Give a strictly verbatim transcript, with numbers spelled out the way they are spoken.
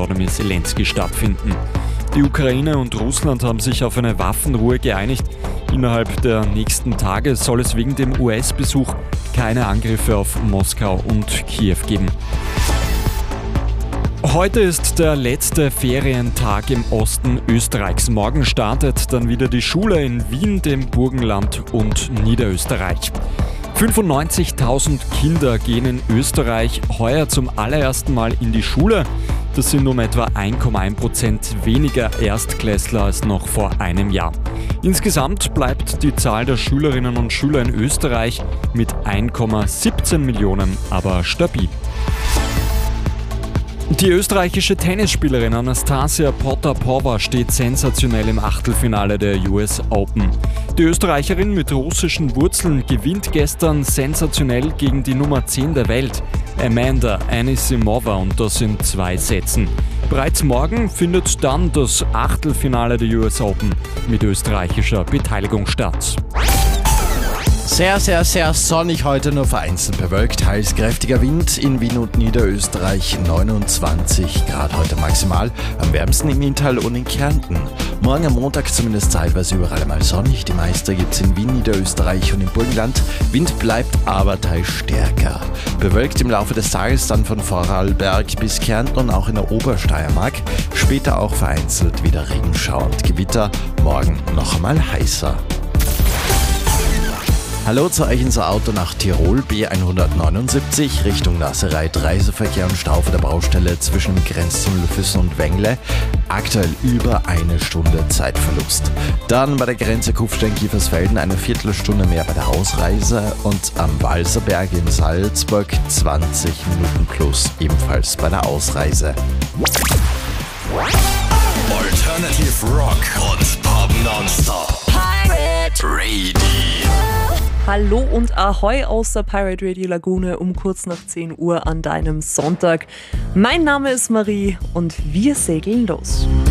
Volodymyr Zelensky stattfinden. Die Ukraine und Russland haben sich auf eine Waffenruhe geeinigt. Innerhalb der nächsten Tage soll es wegen dem U S-Besuch keine Angriffe auf Moskau und Kiew geben. Heute ist der letzte Ferientag im Osten Österreichs. Morgen startet dann wieder die Schule in Wien, dem Burgenland und Niederösterreich. fünfundneunzigtausend Kinder gehen in Österreich heuer zum allerersten Mal in die Schule. Das sind um etwa eins Komma eins Prozent weniger Erstklässler als noch vor einem Jahr. Insgesamt bleibt die Zahl der Schülerinnen und Schüler in Österreich mit eins Komma siebzehn Millionen aber stabil. Die österreichische Tennisspielerin Anastasia Potapova steht sensationell im Achtelfinale der U S Open. Die Österreicherin mit russischen Wurzeln gewinnt gestern sensationell gegen die Nummer zehn der Welt, Amanda Anisimova, und das in zwei Sätzen. Bereits morgen findet dann das Achtelfinale der U S Open mit österreichischer Beteiligung statt. Sehr, sehr, sehr sonnig heute, nur vereinzelt bewölkt. Teils kräftiger Wind in Wien und Niederösterreich, neunundzwanzig Grad heute maximal. Am wärmsten im Inntal und in Kärnten. Morgen am Montag zumindest zeitweise überall mal sonnig. Die meiste gibt's in Wien, Niederösterreich und im Burgenland. Wind bleibt aber teils stärker. Bewölkt im Laufe des Tages dann von Vorarlberg bis Kärnten und auch in der Obersteiermark. Später auch vereinzelt wieder Regenschauer und Gewitter. Morgen noch einmal heißer. Hallo zu euch ins Auto nach Tirol, B hundertneunundsiebzig, Richtung Nassereit, Reiseverkehr und Stau vor der Baustelle zwischen Grenzen-Füssen und Wengle. Aktuell über eine Stunde Zeitverlust. Dann bei der Grenze Kufstein-Kiefersfelden eine Viertelstunde mehr bei der Ausreise und am Walserberg in Salzburg zwanzig Minuten plus ebenfalls bei der Ausreise. Alternative Rock und Pop nonstop. Pirate Radio. Hallo und Ahoi aus der Pirate Radio Lagune um kurz nach zehn Uhr an deinem Sonntag. Mein Name ist Marie und wir segeln los.